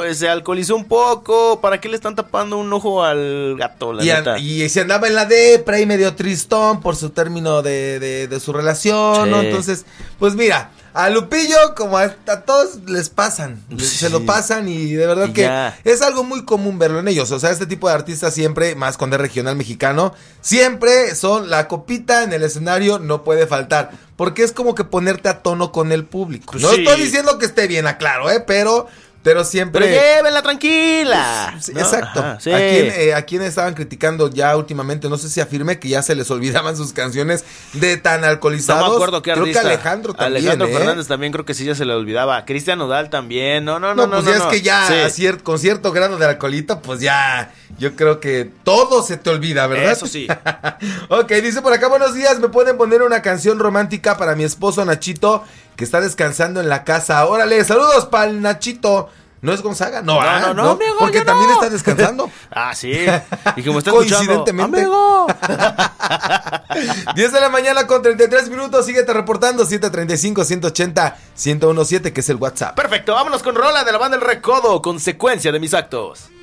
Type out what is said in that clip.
pues se alcoholizó un poco. ¿Para qué le están tapando un ojo al gato, la neta? Y se andaba en la depra y medio tristón por su término de su relación, Sí. ¿no? Entonces, pues mira, a Lupillo, como a todos les pasan, Sí. se lo pasan y de verdad Y que ya. es algo muy común verlo en ellos. O sea, este tipo de artistas siempre, más cuando es regional mexicano, siempre son la copita en el escenario, no puede faltar. Porque es como que ponerte a tono con el público. Pues No sí. estoy diciendo que esté bien, aclaro, pero siempre... Pero llévenla tranquila. Sí, ¿no? exacto. Ajá, sí. ¿A quién estaban criticando ya últimamente? No sé si afirme que ya se les olvidaban sus canciones de tan alcoholizados. No me acuerdo qué Creo artista. que Alejandro también. Alejandro Fernández también creo que sí ya se le olvidaba. Cristian Nodal también. No. Pues ya es que ya Sí. con cierto grado de alcoholito, pues ya yo creo que todo se te olvida, ¿verdad? Eso sí. Ok, dice por acá, buenos días, ¿me pueden poner una canción romántica para mi esposo Nachito, que está descansando en la casa? Órale, saludos para el Nachito. ¿No es Gonzaga? No, amigo, porque yo también no. está descansando. Ah, sí. Y como está escuchando, Coincidentemente. amigo. 10 de la mañana con 33 minutos, síguete reportando 735-180-1017, que es el WhatsApp. Perfecto, vámonos con rola de la banda El Recodo, consecuencia de mis actos.